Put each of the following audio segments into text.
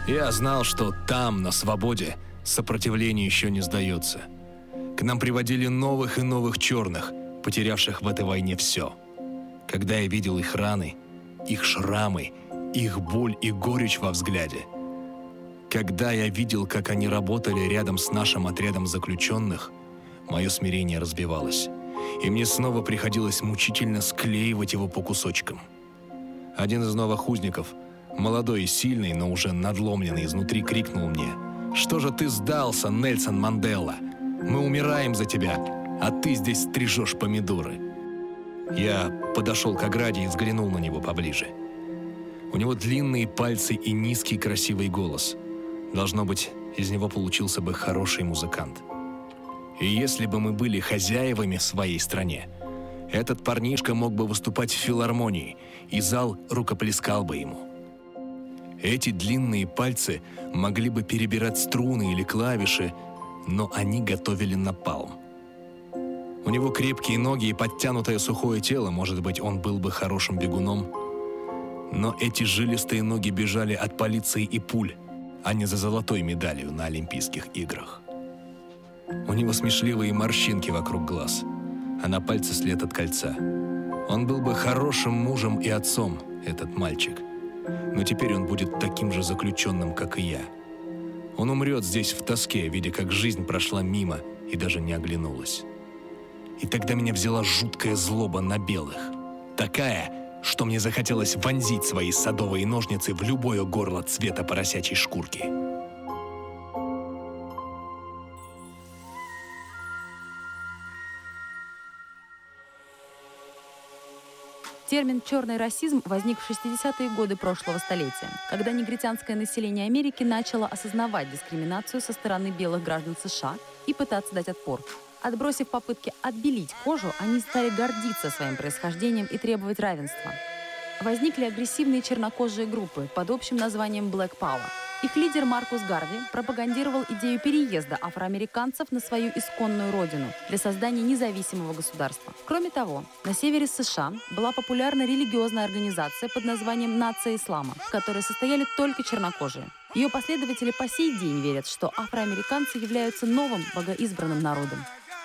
Я знал, что там, на свободе, сопротивление еще не сдается. К нам приводили новых и новых черных, потерявших в этой войне все. Когда я видел их раны, их шрамы, их боль и горечь во взгляде, когда я видел, как они работали рядом с нашим отрядом заключенных, мое смирение разбивалось, и мне снова приходилось мучительно склеивать его по кусочкам. Один из новых узников, молодой и сильный, но уже надломленный изнутри, крикнул мне: «Что же ты сдался, Нельсон Мандела? Мы умираем за тебя, а ты здесь стрижешь помидоры». Я подошел к ограде и взглянул на него поближе. У него длинные пальцы и низкий красивый голос. Должно быть, из него получился бы хороший музыкант. И если бы мы были хозяевами в своей стране, этот парнишка мог бы выступать в филармонии, и зал рукоплескал бы ему. Эти длинные пальцы могли бы перебирать струны или клавиши, но они готовили напалм. У него крепкие ноги и подтянутое сухое тело, может быть, он был бы хорошим бегуном. Но эти жилистые ноги бежали от полиции и пуль, а не за золотой медалью на Олимпийских играх. У него смешливые морщинки вокруг глаз, а на пальце след от кольца. Он был бы хорошим мужем и отцом, этот мальчик. Но теперь он будет таким же заключенным, как и я. Он умрет здесь в тоске, видя, как жизнь прошла мимо и даже не оглянулась. И тогда меня взяла жуткая злоба на белых. Такая, что мне захотелось вонзить свои садовые ножницы в любое горло цвета поросячьей шкурки. Термин «черный расизм» возник в 60-е годы прошлого столетия, когда негритянское население Америки начало осознавать дискриминацию со стороны белых граждан США и пытаться дать отпор. Отбросив попытки отбелить кожу, они стали гордиться своим происхождением и требовать равенства. Возникли агрессивные чернокожие группы под общим названием Black Power. Их лидер Маркус Гарви пропагандировал идею переезда афроамериканцев на свою исконную родину для создания независимого государства. Кроме того, на севере США была популярна религиозная организация под названием «Нация ислама», в которой состояли только чернокожие. Ее последователи по сей день верят, что афроамериканцы являются новым богоизбранным народом.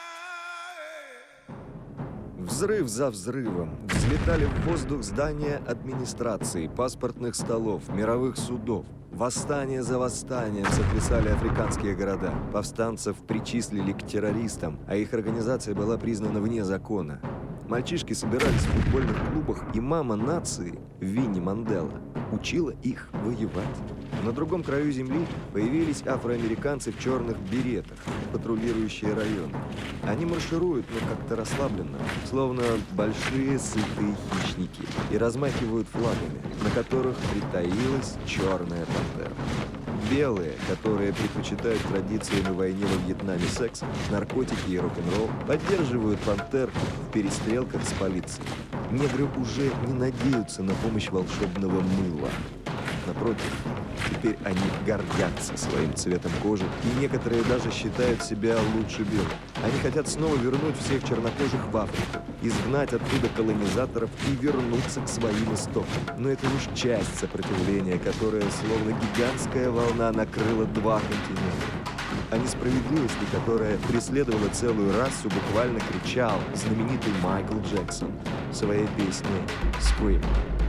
Взрыв за взрывом. Взлетали в воздух здания администрации, паспортных столов, мировых судов. Восстание за восстанием сотрясали африканские города. Повстанцев причислили к террористам, а их организация была признана вне закона. Мальчишки собирались в футбольных клубах, и мама нации, Винни Мандела, учила их воевать. На другом краю земли появились афроамериканцы в черных беретах, патрулирующие районы. Они маршируют, но как-то расслабленно, словно большие сытые хищники, и размахивают флагами, на которых притаилась черная пантера. Белые, которые предпочитают традиции на войне во Вьетнаме секс, наркотики и рок-н-ролл, поддерживают пантер в перестрелках с полицией. Негры уже не надеются на помощь волшебного мыла. Напротив, теперь они гордятся своим цветом кожи, и некоторые даже считают себя лучше белых. Они хотят снова вернуть всех чернокожих в Африку, изгнать оттуда колонизаторов и вернуться к своим истокам. Но это лишь часть сопротивления, которая словно гигантская волна накрыла два континента. О несправедливости, которая преследовала целую расу, буквально кричал знаменитый Майкл Джексон в своей песне «Scream».